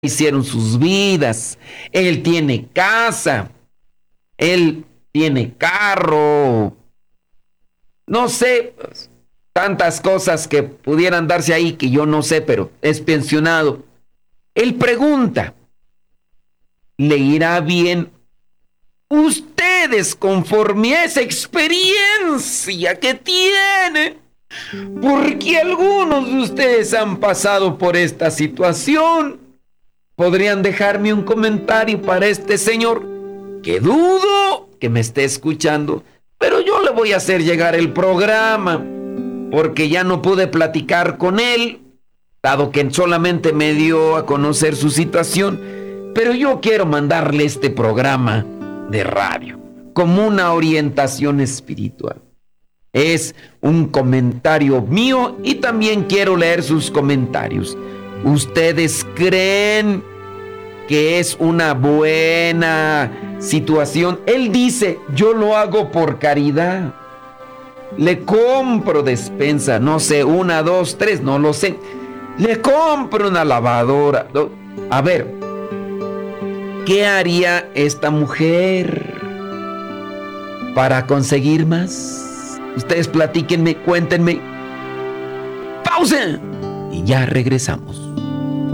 hicieron sus vidas. Él tiene casa, él tiene carro, no sé, tantas cosas que pudieran darse ahí que yo no sé, pero es pensionado. Él pregunta, ¿le irá bien? Ustedes, conforme a esa experiencia que tienen, porque algunos de ustedes han pasado por esta situación, podrían dejarme un comentario para este señor, que dudo que me esté escuchando, pero yo le voy a hacer llegar el programa, porque ya no pude platicar con él, dado que solamente me dio a conocer su situación, pero yo quiero mandarle este programa de radio como una orientación espiritual. Es un comentario mío y también quiero leer sus comentarios. ¿Ustedes creen que es una buena situación? Él dice, yo lo hago por caridad. Le compro despensa, no sé, 1, 2, 3, no lo sé. Le compro una lavadora. A ver, ¿qué haría esta mujer para conseguir más? Ustedes platíquenme, cuéntenme. ¡Pausa! Y ya regresamos.